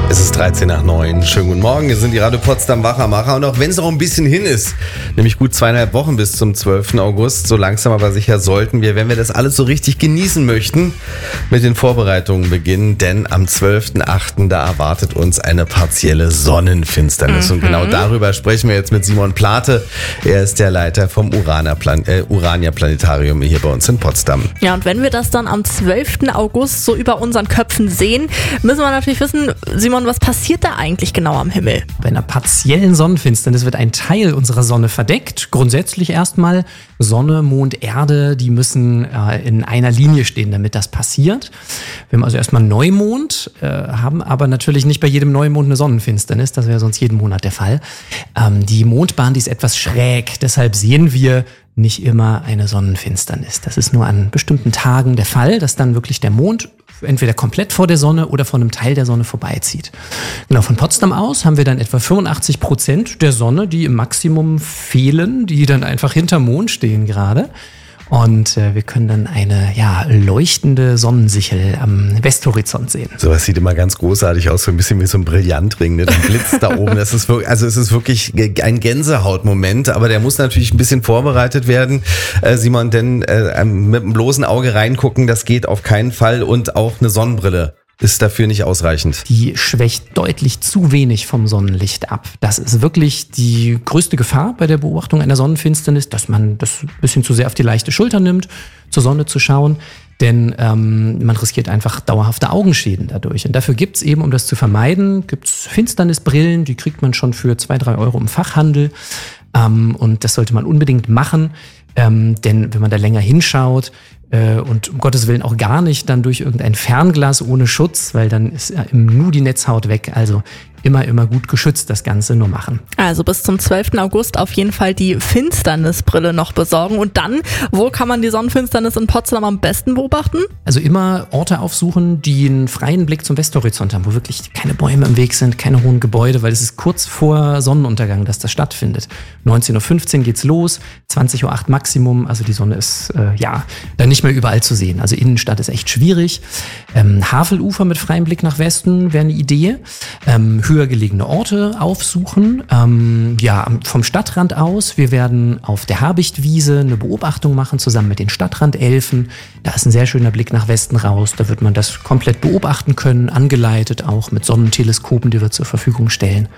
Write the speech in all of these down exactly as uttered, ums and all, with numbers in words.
Es ist dreizehn nach neun. Schönen guten Morgen. Wir sind die Radio Potsdam Wachermacher. Und auch wenn es noch ein bisschen hin ist, nämlich gut zweieinhalb Wochen bis zum zwölften August, so langsam aber sicher sollten wir, wenn wir das alles so richtig genießen möchten, mit den Vorbereitungen beginnen. Denn am zwölften achten da erwartet uns eine partielle Sonnenfinsternis. Mhm. Und genau darüber sprechen wir jetzt mit Simon Plate. Er ist der Leiter vom Urania Plan- äh, Urania Planetarium hier bei uns in Potsdam. Ja, und wenn wir das dann am zwölften August so über unseren Köpfen sehen, müssen wir natürlich wissen, Simon, was passiert da eigentlich genau am Himmel? Bei einer partiellen Sonnenfinsternis wird ein Teil unserer Sonne verdeckt. Grundsätzlich erstmal Sonne, Mond, Erde, die müssen äh, in einer Linie stehen, damit das passiert. Wir haben also erstmal Neumond, äh, haben aber natürlich nicht bei jedem Neumond eine Sonnenfinsternis. Das wäre sonst jeden Monat der Fall. Ähm, die Mondbahn, die ist etwas schräg. Deshalb sehen wir nicht immer eine Sonnenfinsternis. Das ist nur an bestimmten Tagen der Fall, dass dann wirklich der Mond entweder komplett vor der Sonne oder von einem Teil der Sonne vorbeizieht. Genau, von Potsdam aus haben wir dann etwa fünfundachtzig Prozent der Sonne, die im Maximum fehlen, die dann einfach hinterm Mond stehen gerade. Und äh, wir können dann eine ja, leuchtende Sonnensichel am Westhorizont sehen. Sowas sieht immer ganz großartig aus, so ein bisschen wie so ein Brillantring, ne? Der blitzt da oben. Das ist wirklich, also es ist wirklich ein Gänsehautmoment, aber der muss natürlich ein bisschen vorbereitet werden, äh, Simon, denn äh, mit dem bloßen Auge reingucken, das geht auf keinen Fall, und auch eine Sonnenbrille ist dafür nicht ausreichend. Die schwächt deutlich zu wenig vom Sonnenlicht ab. Das ist wirklich die größte Gefahr bei der Beobachtung einer Sonnenfinsternis, dass man das ein bisschen zu sehr auf die leichte Schulter nimmt, zur Sonne zu schauen. Denn ähm, man riskiert einfach dauerhafte Augenschäden dadurch. Und dafür gibt's eben, um das zu vermeiden, gibt's Finsternisbrillen, die kriegt man schon für zwei, drei Euro im Fachhandel. Ähm, und das sollte man unbedingt machen, ähm, denn wenn man da länger hinschaut, Äh, und um Gottes Willen auch gar nicht dann durch irgendein Fernglas ohne Schutz, weil dann ist ja im Nu die Netzhaut weg. Also immer, immer gut geschützt das Ganze nur machen. Also bis zum zwölften August auf jeden Fall die Finsternisbrille noch besorgen. Und dann, wo kann man die Sonnenfinsternis in Potsdam am besten beobachten? Also immer Orte aufsuchen, die einen freien Blick zum Westhorizont haben, wo wirklich keine Bäume im Weg sind, keine hohen Gebäude, weil es ist kurz vor Sonnenuntergang, dass das stattfindet. neunzehn Uhr fünfzehn geht's los, zwanzig Uhr acht Maximum, also die Sonne ist äh, ja dann nicht mehr überall zu sehen. Also Innenstadt ist echt schwierig. Ähm, Havelufer mit freiem Blick nach Westen wäre eine Idee. Ähm, höher gelegene Orte aufsuchen. Ähm, ja, vom Stadtrand aus. Wir werden auf der Habichtwiese eine Beobachtung machen, zusammen mit den Stadtrandelfen. Da ist ein sehr schöner Blick nach Westen raus. Da wird man das komplett beobachten können, angeleitet auch mit Sonnenteleskopen, die wir zur Verfügung stellen.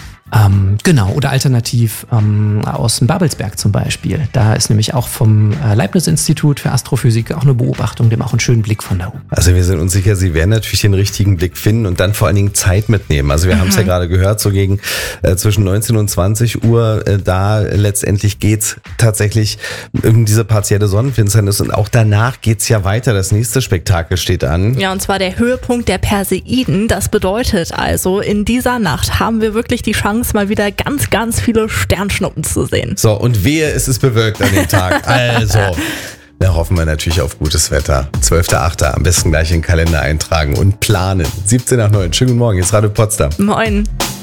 Ähm, genau, oder alternativ ähm, aus dem Babelsberg zum Beispiel. Da ist nämlich auch vom äh, Leibniz-Institut für Astrophysik auch eine Beobachtung, dem auch einen schönen Blick von da oben. Also wir sind uns sicher, Sie werden natürlich den richtigen Blick finden und dann vor allen Dingen Zeit mitnehmen. Also wir mhm. haben es ja gerade gehört, so gegen äh, zwischen neunzehn und zwanzig Uhr, äh, da letztendlich geht's tatsächlich um diese partielle Sonnenfinsternis, und auch danach geht's ja weiter. Das nächste Spektakel steht an. Ja, und zwar der Höhepunkt der Perseiden. Das bedeutet also, in dieser Nacht haben wir wirklich die Chance, mal wieder ganz, ganz viele Sternschnuppen zu sehen. So, und wehe, es ist bewölkt an dem Tag. Also, da hoffen wir natürlich auf gutes Wetter. zwölfter achter am besten gleich in den Kalender eintragen und planen. siebzehn nach neun. Schönen guten Morgen, jetzt Radio Potsdam. Moin.